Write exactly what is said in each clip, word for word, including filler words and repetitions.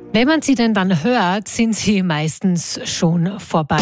Wenn man sie denn dann hört, sind sie meistens schon vorbei.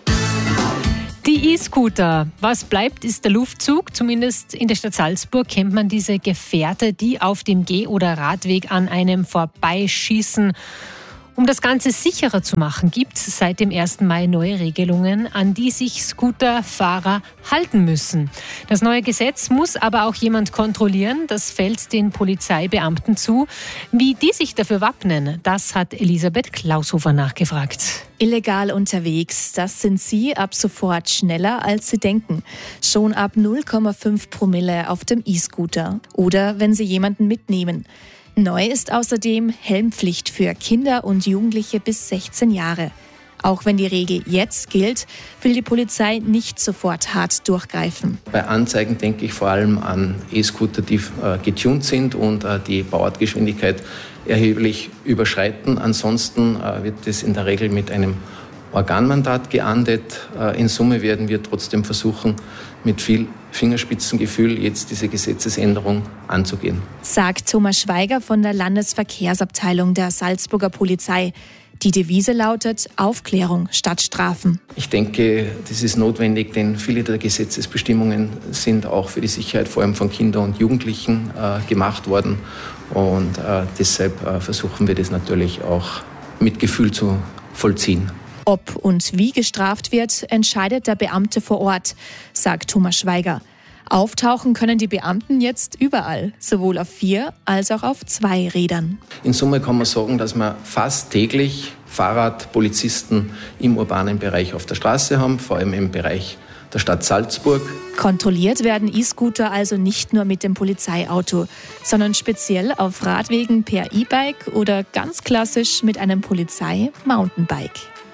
Die E-Scooter. Was bleibt, ist der Luftzug. Zumindest in der Stadt Salzburg kennt man diese Gefährte, die auf dem Geh- oder Radweg an einem vorbeischießen. Um das Ganze sicherer zu machen, gibt es seit dem ersten Mai neue Regelungen, an die sich Scooterfahrer halten müssen. Das neue Gesetz muss aber auch jemand kontrollieren. Das fällt den Polizeibeamten zu. Wie die sich dafür wappnen, das hat Elisabeth Klaushofer nachgefragt. Illegal unterwegs, das sind sie ab sofort schneller, als sie denken. Schon ab null Komma fünf Promille auf dem E-Scooter. Oder wenn sie jemanden mitnehmen. Neu ist außerdem Helmpflicht für Kinder und Jugendliche bis sechzehn Jahre. Auch wenn die Regel jetzt gilt, will die Polizei nicht sofort hart durchgreifen. Bei Anzeigen denke ich vor allem an E-Scooter, die äh, getuned sind und äh, die Bauartgeschwindigkeit erheblich überschreiten. Ansonsten äh, wird es in der Regel mit einem Organmandat geahndet. Äh, in Summe werden wir trotzdem versuchen, mit viel Fingerspitzengefühl jetzt diese Gesetzesänderung anzugehen. Sagt Thomas Schweiger von der Landesverkehrsabteilung der Salzburger Polizei. Die Devise lautet Aufklärung statt Strafen. Ich denke, das ist notwendig, denn viele der Gesetzesbestimmungen sind auch für die Sicherheit vor allem von Kindern und Jugendlichen äh, gemacht worden. Und äh, deshalb äh, versuchen wir das natürlich auch mit Gefühl zu vollziehen. Ob und wie gestraft wird, entscheidet der Beamte vor Ort, sagt Thomas Schweiger. Auftauchen können die Beamten jetzt überall, sowohl auf vier als auch auf zwei Rädern. In Summe kann man sagen, dass wir fast täglich Fahrradpolizisten im urbanen Bereich auf der Straße haben, vor allem im Bereich der Stadt Salzburg. Kontrolliert werden E-Scooter also nicht nur mit dem Polizeiauto, sondern speziell auf Radwegen per E-Bike oder ganz klassisch mit einem Polizei-Mountainbike.